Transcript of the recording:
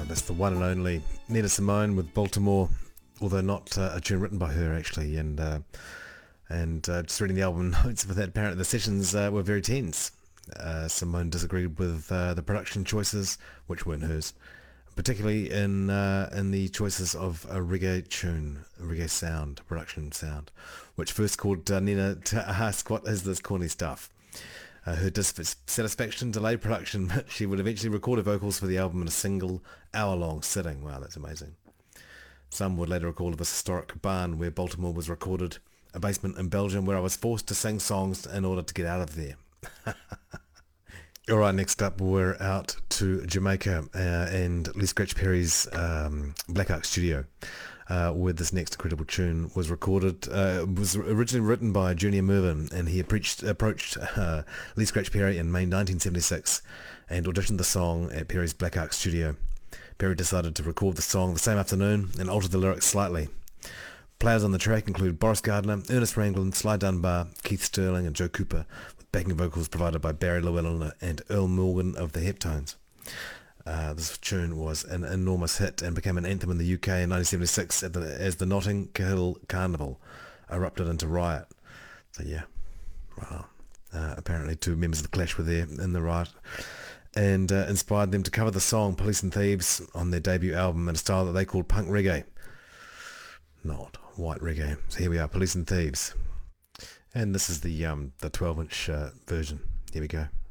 That's the one and only Nina Simone with Baltimore, although not a tune written by her actually. And just reading the album notes for that, apparently the sessions were very tense. Simone disagreed with the production choices, which weren't hers, particularly in the choices of a reggae tune, a reggae sound, production sound, which first called Nina to ask, what is this corny stuff? Her dissatisfaction delayed production, but she would eventually record her vocals for the album in a single hour-long sitting. Wow, that's amazing. Some would later recall this historic barn where Baltimore was recorded, a basement in Belgium where I was forced to sing songs in order to get out of there. Alright, next up we're out to Jamaica and Lee Scratch Perry's Black Ark Studio, where this next incredible tune was recorded. It was originally written by Junior Mervyn, and he approached Lee Scratch Perry in May 1976 and auditioned the song at Perry's Black Ark Studio. Perry decided to record the song the same afternoon and alter the lyrics slightly. Players on the track include Boris Gardner, Ernest Ranglin, Sly Dunbar, Keith Sterling and Joe Cooper, with backing vocals provided by Barry Llewellyn and Earl Morgan of the Heptones. This tune was an enormous hit and became an anthem in the UK in 1976 as the Notting Hill Carnival erupted into riot. So yeah, wow. Apparently two members of the Clash were there in the riot and inspired them to cover the song Police and Thieves on their debut album in a style that they called punk reggae. Not white reggae. So here we are, Police and Thieves. And this is the 12-inch version. Here we go.